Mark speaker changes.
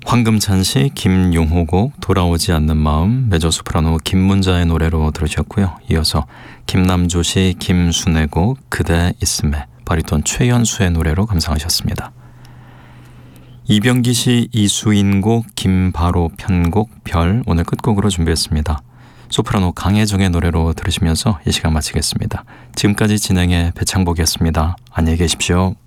Speaker 1: 황금찬 씨, 김용호곡 돌아오지 않는 마음, 메조소프라노 김문자의 노래로 들으셨고요. 이어서 김남조 씨, 김순애 곡 그대 있음에, 바리톤 최연수의 노래로 감상하셨습니다. 이병기 씨, 이수인 곡, 김바로 편곡 별, 오늘 끝곡으로 준비했습니다. 소프라노 강혜정의 노래로 들으시면서 이 시간 마치겠습니다. 지금까지 진행의 배창복이었습니다. 안녕히 계십시오.